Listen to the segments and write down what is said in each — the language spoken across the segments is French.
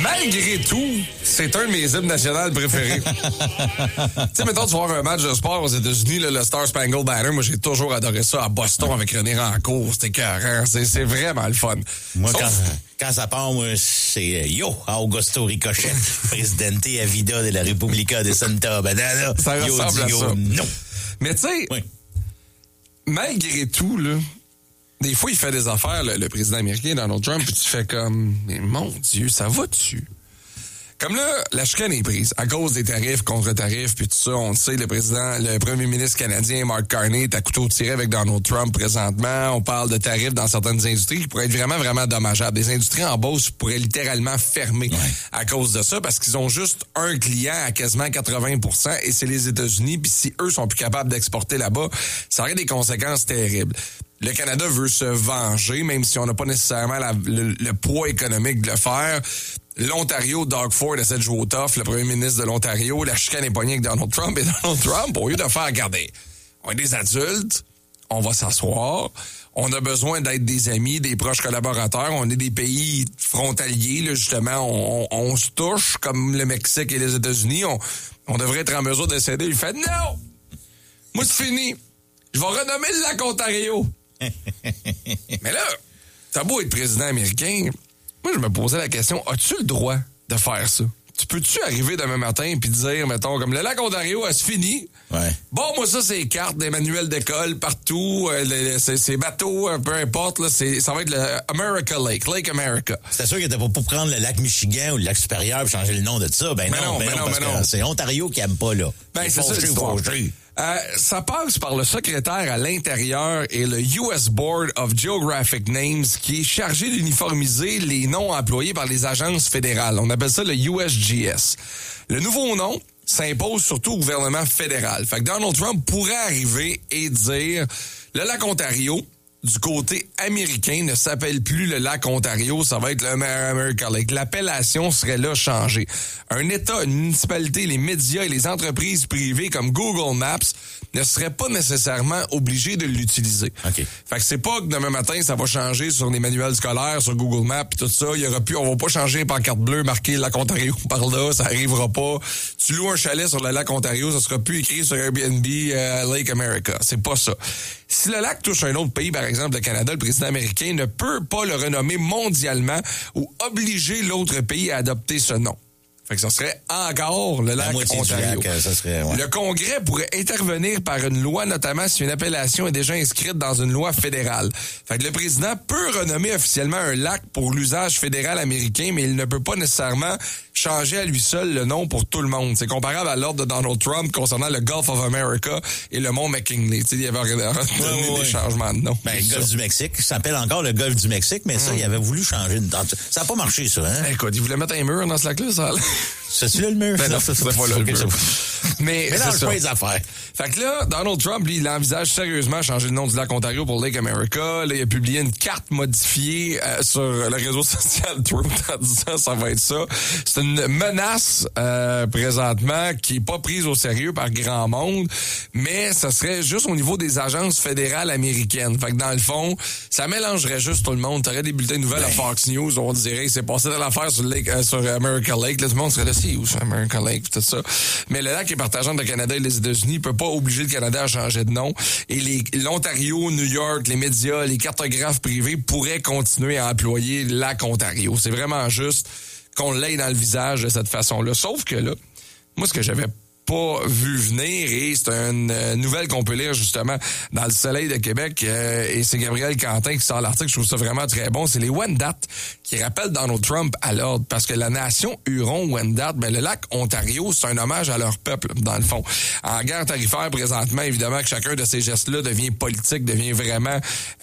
Malgré tout, c'est un de mes hymnes nationaux préférés. Tu sais, mettons, tu vas voir un match de sport aux États-Unis, là, le Star Spangled Banner, moi, j'ai toujours adoré ça à Boston avec René Rancourt. C'était écœurant. C'est vraiment le fun. Moi, quand ça part, moi, c'est Yo, Augusto Ricochet, Presidente a vida de la Repubblica de Santa Banana. Ça ressemble à ça. Non. Mais tu sais, malgré tout, là, des fois, il fait des affaires, le président américain, Donald Trump, puis tu fais comme, mais mon Dieu, ça va-tu? Comme là, la chicane est prise à cause des tarifs, contre-tarifs, puis tout ça. On le sait, le premier ministre canadien, Mark Carney, est à couteau tiré avec Donald Trump présentement. On parle de tarifs dans certaines industries qui pourraient être vraiment, vraiment dommageables. Des industries en Beauce pourraient littéralement fermer à cause de ça parce qu'ils ont juste un client à quasiment 80% et c'est les États-Unis. Puis si eux sont plus capables d'exporter là-bas, ça aurait des conséquences terribles. Le Canada veut se venger, même si on n'a pas nécessairement le poids économique de le faire. L'Ontario, Doug Ford essaie de jouer au tough, le premier ministre de l'Ontario, la chicane est poignée avec Donald Trump. Et Donald Trump, au lieu de faire, regardez, on est des adultes, on va s'asseoir, on a besoin d'être des amis, des proches collaborateurs, on est des pays frontaliers, là, justement, on se touche comme le Mexique et les États-Unis, on devrait être en mesure de s'aider. Il fait, non! Moi, c'est fini. Je vais renommer le lac Ontario. Mais là, t'as beau être président américain, moi, je me posais la question, as-tu le droit de faire ça? Peux-tu arriver demain matin et dire, mettons, comme le lac Ontario, c'est fini. Ouais. Bon, moi, ça, c'est les cartes, des manuels d'école partout, ces bateaux, peu importe, là, ça va être le America Lake America. C'était sûr qu'il était pas pour prendre le lac Michigan ou le lac supérieur et changer le nom de ça. Ben non, c'est Ontario qui aime pas, là. Ben, c'est ça, l'histoire. Ça passe par le secrétaire à l'intérieur et le US Board of Geographic Names qui est chargé d'uniformiser les noms employés par les agences fédérales. On appelle ça le USGS. Le nouveau nom s'impose surtout au gouvernement fédéral. Fait que Donald Trump pourrait arriver et dire le lac Ontario, du côté américain, ne s'appelle plus le lac Ontario, ça va être le America Lake. L'appellation serait là changée. Un État, une municipalité, les médias et les entreprises privées comme Google Maps ne seraient pas nécessairement obligés de l'utiliser. Okay. Fait que c'est pas que demain matin, ça va changer sur les manuels scolaires, sur Google Maps et tout ça. On va pas changer les pancartes bleues marquées lac Ontario par là, ça arrivera pas. Tu loues un chalet sur le lac Ontario, ça sera plus écrit sur Airbnb Lake America. C'est pas ça. Si le lac touche un autre pays, par exemple le Canada, le président américain ne peut pas le renommer mondialement ou obliger l'autre pays à adopter ce nom. Fait que ça serait encore le lac Ontario. Ça serait, ouais. Le Congrès pourrait intervenir par une loi, notamment si une appellation est déjà inscrite dans une loi fédérale. Fait que le président peut renommer officiellement un lac pour l'usage fédéral américain, mais il ne peut pas nécessairement changer à lui seul le nom pour tout le monde. C'est comparable à l'ordre de Donald Trump concernant le Gulf of America et le mont McKinley. Tu sais, il y avait des changements de nom. Ben, le Golfe du Mexique, ça s'appelle encore le Golfe du Mexique, mais ça, il avait voulu changer une date. Ça n'a pas marché, ça, hein? Écoute, il voulait mettre un mur dans ce lac-là, ça. C'est-tu là le mur? Ben non, c'est pas là le mur. Mais c'est pas les affaires. Fait que là, Donald Trump, lui, il envisage sérieusement changer le nom du lac Ontario pour Lake America. Là, il a publié une carte modifiée sur le réseau social Truth en disant ça va être ça. C'est une menace présentement qui est pas prise au sérieux par grand monde, mais ça serait juste au niveau des agences fédérales américaines. Fait que dans le fond, ça mélangerait juste tout le monde. T'aurais des bulletins de nouvelles à Fox News, on dirait, c'est passé dans l'affaire sur America Lake. Là, tout le monde serait là, c'est où sur America Lake, tout ça. Mais le lac est partageant entre le Canada et les États-Unis, peut pas obliger le Canada à changer de nom. Et l'Ontario, New York, les médias, les cartographes privés pourraient continuer à employer le lac Ontario. C'est vraiment juste qu'on l'ait dans le visage de cette façon-là. Sauf que là, moi, ce que j'avais pas vu venir, et c'est une nouvelle qu'on peut lire justement dans le Soleil de Québec, et c'est Gabriel Quentin qui sort l'article, je trouve ça vraiment très bon, c'est les Wendat qui rappellent Donald Trump à l'ordre, parce que la nation Huron-Wendat, ben le lac Ontario, c'est un hommage à leur peuple, dans le fond. En guerre tarifaire, présentement, évidemment que chacun de ces gestes-là devient politique, devient vraiment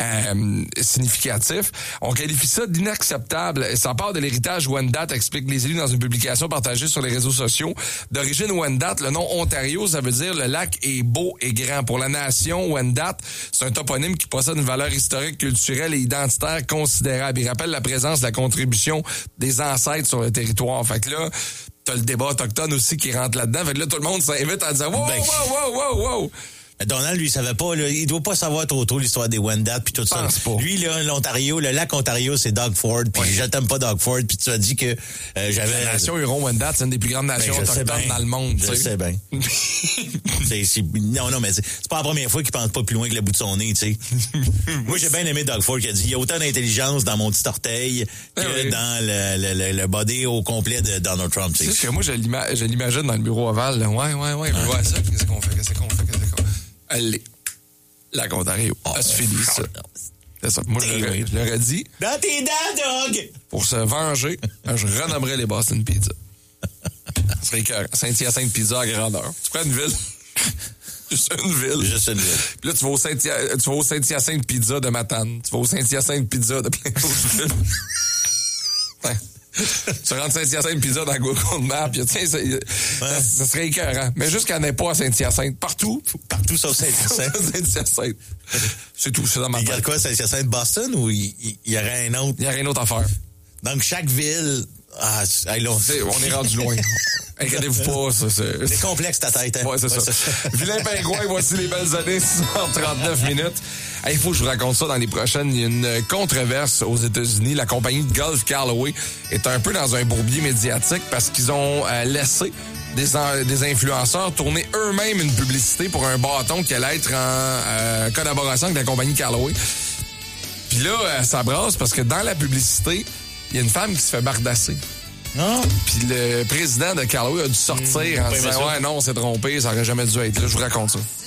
significatif. On qualifie ça d'inacceptable. Ça part de l'héritage Wendat, explique les élus dans une publication partagée sur les réseaux sociaux. D'origine Wendat, le nom Ontario, ça veut dire le lac est beau et grand. Pour la nation Wendat, c'est un toponyme qui possède une valeur historique, culturelle et identitaire considérable. Il rappelle la présence de la contribution des ancêtres sur le territoire. Fait que là, t'as le débat autochtone aussi qui rentre là-dedans. Fait que là, tout le monde s'invite en disant « Wow, wow, wow, wow, wow! » Donald, lui, il savait pas, là, il doit pas savoir trop l'histoire des Wendat puis tout ça. Pas. Lui, là, l'Ontario, le lac Ontario, c'est Doug Ford, puis je t'aime pas Doug Ford, puis tu as dit que j'avais... La nation Huron-Wendat, c'est une des plus grandes nations autochtones dans le monde. Je sais bien. Non, mais c'est pas la première fois qu'il pense pas plus loin que le bout de son nez, tu sais. Moi, j'ai bien aimé Doug Ford qui a dit, il y a autant d'intelligence dans mon petit orteil que dans le body au complet de Donald Trump, tu sais. Tu sais que moi, je l'imagine dans le bureau ovale, là. Ouais, je vois ça, qu'est-ce qu'on fait? Allez, lac Ontario. C'est fini, ça. C'est ça. Moi, je l'aurais dit. Dans tes dents, Doug! Pour se venger, je renommerais les Boston Pizza. Ça serait écœurant. Saint-Hyacinthe Pizza à grandeur. Tu prends une ville? Juste une ville. Puis là, tu vas au Saint-Hyacinthe Pizza de Matane. Tu vas au Saint-Hyacinthe Pizza de plein d'autres villes. Ouais. Tu rentres Saint-Hyacinthe Pizza dans Google Maps, ça serait écœurant. Mais juste qu'il n'y en ait pas à Saint-Hyacinthe. Partout sauf Saint-Hyacinthe. Saint-Hyacinthe. C'est tout, c'est dans ma tête. Il y a quoi, Saint-Hyacinthe, Boston, ou il y aurait un autre? Il y aurait une autre affaire. Donc, chaque ville... on est rendu loin. Inquiétez-vous pas, ça. C'est complexe ta tête, hein? Ouais, c'est ça. Vilain pingouin, voici les belles années, 6h39 minutes. Il faut que je vous raconte ça dans les prochaines. Il y a une controverse aux États-Unis. La compagnie de golf Callaway est un peu dans un bourbier médiatique parce qu'ils ont laissé des influenceurs tourner eux-mêmes une publicité pour un bâton qui allait être en collaboration avec la compagnie Callaway. Puis là, ça brasse parce que dans la publicité, il y a une femme qui se fait bardasser. Non. Puis le président de Callaway a dû sortir en disant « Ouais, non, on s'est trompé, ça aurait jamais dû être là. » Je vous raconte ça.